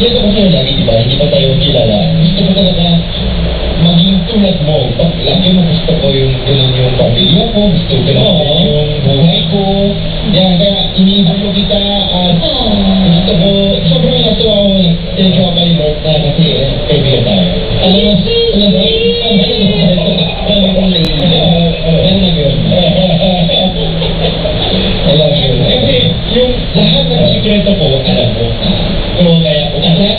Yan ako sa'yo lagi, di ba? Hindi pa tayo kilala. Gusto ko talaga maging tulad mo. Lagi mo gusto ko yung ganun yung pamilya ko. Gusto